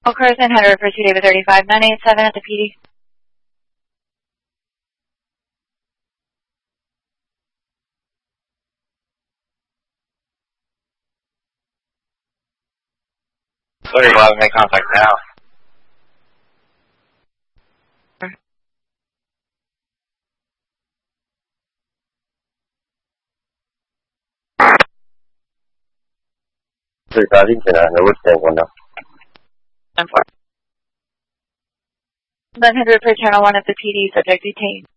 Cars in Header for 2 David 35, 987 at the PD. Sorry, we'll make contact now. Sorry, I didn't get on. What's that one now? 100 for channel 1 at the PD, subject detained.